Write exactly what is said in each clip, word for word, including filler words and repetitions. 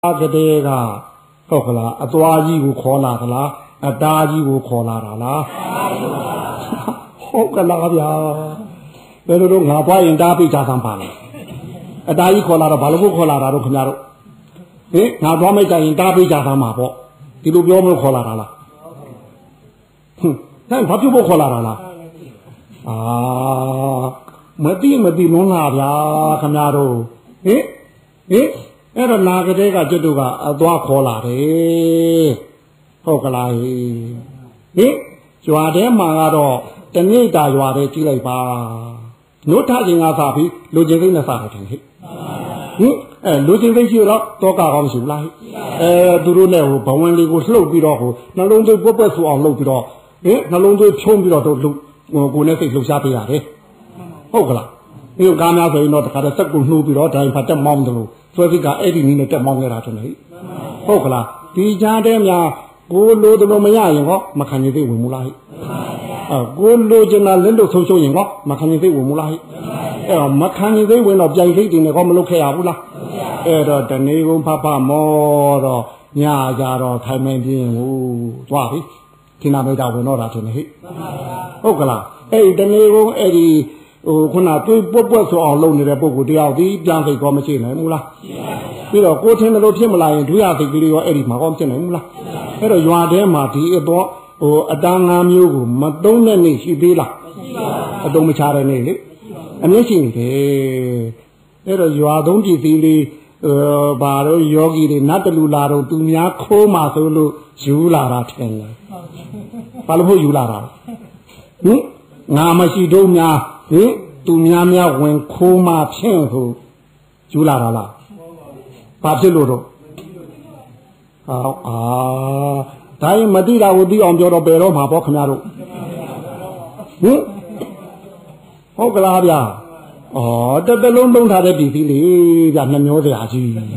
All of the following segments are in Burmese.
ကတဲ့ကဟုတ်ကလားအသွားကြီးကိုခေါ်လာသလားအတားကြီးကိုခေါ်လာတာလားဟုတ်ကလားဗျာဘယ်လိုတော့ငါပွားရင်တားပိတ်ချသမ်းပါလဲအတားကြီးခေါ်လာတော့ဘာလို့ခေါ်လာတာတော့ခင်ဗျားတို့ဟင်ငါသွားမိတ်တိုင်းတားပိတ်ချသမ်းပါပေါ့ဒီလိုပြောမလို့ခေါ်လာတာလားဟင်ဒါဘာဖြစ်ဖို့ခေါ်လာတာလားအာမတိမတိလုံးလာဗျာခင်ဗျားတို့ဟင်ဟင်အဲ့တော့နာကတဲ့ကကျွတ်တို့ကအသွားခေါ်လာတယ်ဟုတ်ကလားဟင်ရွာထဲမှာကတော့တနေ့တာရွာထဲကြည့်လိုက်ပါနို့ထခြင်းကစားပြီးလူချင်းသိနဲ့စားတယ်ထင်ဟိဟင်အဲလူချင်းသိရှိတော့တောကကောင်းရှိဘူးလားအဲသူတို့နဲ့ဟိုဘဝင်လေးကိုလှုပ်ပြီးတော့ဟိုနှလုံးသွေးပွက်ပွက်ဆူအောင်လှုပ်ပြီးတော့ဟင်နှလုံးသွေးဖြုံးပြီးတော့တို့လှုပ်ဟိုကိုယ်နဲ့စိတ်လှုပ်ရှားပေးရတယ်ဟုတ်ကလားဒီကားများဆိုရင်တော့တခါတည်းစက်ကိုနှိုးပြီးတော့ဒိုင်ဖတ်တက်မောင်းတယ်လို့ဆွဲစိတ်ကအဲ့ဒီနည်းနဲ့တက်မောင်းခဲ့တာထင်တယ်ဟုတ်ကလားဒီကြားထဲများကိုလိုတလို့မရရင်ဟောမခံရသေးဝင်မလားဟိအဲကိုလိုချင်တာလက်လို့ဆုံးရှုံးရင်ဟောမခံရသေးဝင်မလားဟိအဲ့တော့မခံရသေးဝင်တော့ပြိုင်စိတ်တင်နေဟောမလုပ်ခဲ့ရဘူးလားအဲ့တော့တနေ့ကုန်ဖဖမောတော့ညကြတော့ထိုင်မင်းပြင်းဟိုသွားပြီခင်းနာမိတ်တာဝင်တော့တာထင်တယ်ဟိဟုတ်ကလားအဲ့ဒီတနေ့ကုန်အဲ့ဒီဟိုခုနတွေးပွက်ပွက်ဆိုအောင်လုပ်နေတဲ့ပုံကိုတရားဒီပြန်စိတ်ကောမရှိနိုင်ဘူးလားပြီးတော့ကိုထင်းလို့ဖြစ်မလာရင်ဒုရစိတ်ကလေးရောအဲ့ဒီမှာကောဖြစ်နိုင်ဘူးလားအဲ့တော့ရွာထဲမှာဒီအတော့ဟိုအတားငါးမျိုးကိုမသုံးတဲ့နေ့ရှိသေးလားအတုံးမချတဲ့နေ့လေအမျက်ရှိနေတယ်အဲ့တော့ရွာသုံးပြည်သေးလေးဟိုဘာတော့ယောဂီတွေနတ်တလူလာတော့သူများခိုးမှဆိုလို့ယူလာတာထင်တယ်ဘာလို့ဖို့ယူလာတာဟင်ငါမရှိတော့များဟင်သူများများဝင်ခိုးမှဖြင့်ဟိုယူလာတာလားဘာဖြစ်လို့တော့ဟောအာဒါရင်မတိတာကိုသိအောင်ပြောတော့ဘယ်တော့မှာပေါ့ခင်ဗျားတို့ဟင်ဟုတ်ကလားဗျာဩတတလုံးလုံးထားတဲ့ဒီသီးလေးဗျာနှမျောစရာကြီးဟင်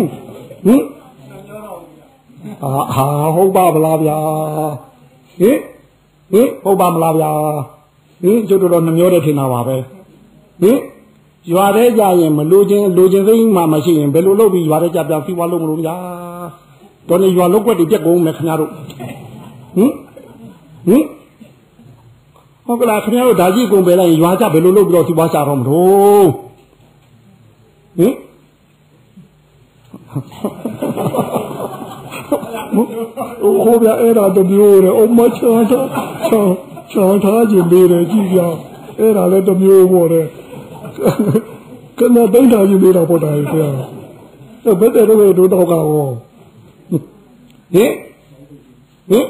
အာဟာဟုတ်ပါဗလားဗျာဟင်ဟင်ဟုတ်ပါမလားဗျာဟင်ကျုပ်တို့တော့နှမျောတဲ့ထင်တာပါပဲဟင်ရွာထဲကြရင်မလိုချင်လိုချင်စိတ်မှမရှိရင်ဘယ်လိုလုပ်ပြီးရွာထဲကြပြန်ပြီးွားလို့မလို့ဗျာတော်နေရွာလောက်ွက်တွေပြက်ကုန်မယ်ခင်ဗျားတို့ဟင်ဟင်ဟုတ်ကလားခင်ဗျားတို့ဓာကြီးကုန်ပဲလိုက်ရွာကြဘယ်လိုလုပ်ပြီးတော့စီးပွားချတော့မလို့ဟင်ဟိုဗျာအဲ့ဒါတမျိုးလေအမချောချောချောထားခြင်းလေးတယ်ကြည့်ကြအဲ့ဒါလည်းတမျိုးပေါ့လေကနတိတ်တာကြီးလေးတော့ပေါ်တာကြီးဗျာအဲ့ဘယ်တဲ့တော့တို့တော့ကောဟင်ဟင်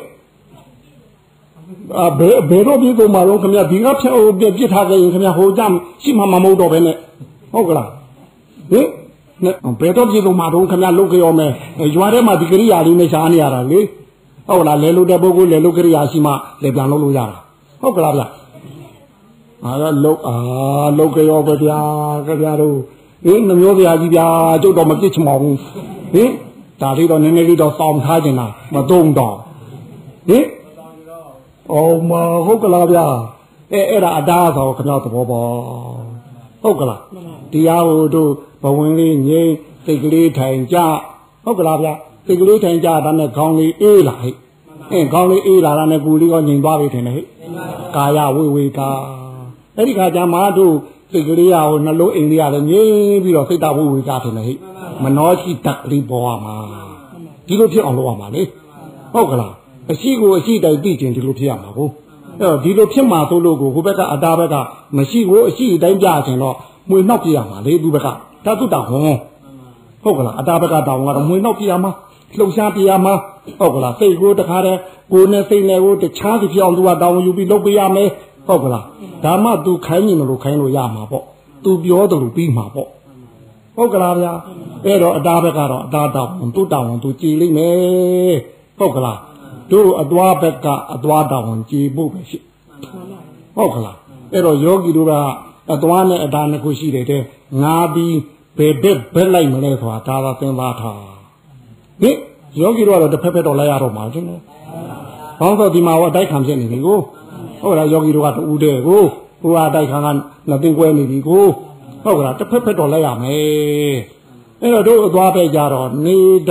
အာဘယ်ဘယ်တော့ပြေကုန်မှာတော့ခင်ဗျာဒီကဖြတ်ဟိုပြစ်ထားခဲ့ရင်ခင်ဗျာဟိုကြရှိမှမမဟုတ်တော့ပဲနဲ့ဟုတ်ကလားဟင်ဘယ်တော့ပြေကုန်မှာတော့ခင်ဗျာလုတ်ကြောမယ်ရွာထဲမှာဒီကရိယာလေးနဲ့ရှားနေရတာလေဟုတ်လားလဲလို့တဲ့ပုဂ္ဂိုလ်လဲလို့ကရိယာရှိမှလဲပြန်လုပ်လို့ရတာဟုတ်ကလားဗျာအာလုတ်အာလုတ်ကြောပဲဗျာခင်ဗျာတို့ဟင်နှမျိုးစရာကြီးဗျာကျုပ်တော့မပြစ်ချင်ပါဘူးဟင်ဒါလေးတော့နည်းနည်းလေးတော့စောင့်ထားခြင်းလားမသုံးတော့ဟင်အော်မဟုတ်ကလားဗျာအဲအဲ့ဒါအတားဆိုခင်ဗျားသဘောပေါဟုတ်ကလားတရားဟိုတို့ဘဝင်လေးငိမ့်စိတ်ကလေးထိုင်ကြဟုတ်ကလားဗျာစိတ်ကလေးထိုင်ကြတာနဲ့ခေါင်းလေးအေးလာဟဲ့အင်းခေါင်းလေးအေးလာတာနဲ့ကိုယ်လေးကငြိမ်သွားပြီထင်တယ်ဟဲ့ကာယဝိဝေကာအဲ့ဒီခါကျမှတို့စိတ်ကလေးရဟိုနှလုံးအိမ်လေးရတယ်ငြိမ်ပြီးတော့စိတ်တဝိဝေကာထင်တယ်ဟဲ့မနောရှိတတ်လေးပေါ်ရမှာဒီလိုဖြစ်အောင်လုပ်ရမှာလေဟုတ်ကလားအရှိကိုအရှိတိုင်သိခြင်းဒီလိုဖြစ်ရမှာကိုအဲ့တော့ဒီလိုဖြစ်မှာဆိုလို့ကိုဟိုဘက်ကအတားဘက်ကမရှိကိုအရှိတိုင်းပြခြင်းတော့မွေနှောက်ပြရမှာလေသူဘက်ကဒါသူတောင်းဟုတ်ကလားအတားဘက်ကတောင်းကတော့မွေနှောက်ပြရမှာလှုပ်ရှားပြရမှာဟုတ်ကလားစိတ်ကိုတခါတည်းကိုယ်နဲ့စိတ်နဲ့ကိုတခြားစီဖြစ်အောင်သူကတောင်းယူပြီးလုပ်ပေးရမယ်ဟုတ်ကလားဒါမှသူခိုင်းနေမလို့ခိုင်းလို့ရမှာပေါ့သူပြောတယ်လို့ပြီးမှာပေါ့ဟုတ်ကလားဗျာအဲ့တော့အတားဘက်ကတော့အတားတောင်းသူတောင်းသူကြည်လိမ့်မယ်ဟုတ်ကလားတို့အသွားဘက်ကအသွားတောင်းကြည်ဖို့ပဲရှိဟုတ်ကလားအဲ့တော့ယောဂီတို့ကအသွားနဲ့အတားနှစ်ခုရှိတယ်တဲ့ငါပြီးဘယ်ဘက်ဘက်လိုက်မလဲဆိုတာဒါသာသင်သားထားဟင်ယောဂီတို့ကတော့တစ်ဖက်ဖက်တော့လိုက်ရတော့မှာချင်းလေဘောင်းတော့ဒီမှာဟောအတိုက်ခံဖြစ်နေပြီကိုဟုတ်လားယောဂီတို့ကတူတဲ့ကိုဟိုကအတိုက်ခံကနှစ်သိန်းကွဲနေပြီကိုဟုတ်ကလားတစ်ဖက်ဖက်တော့လိုက်ရမယ်အဲ့တော့တို့အသွားပဲကြတော့နေ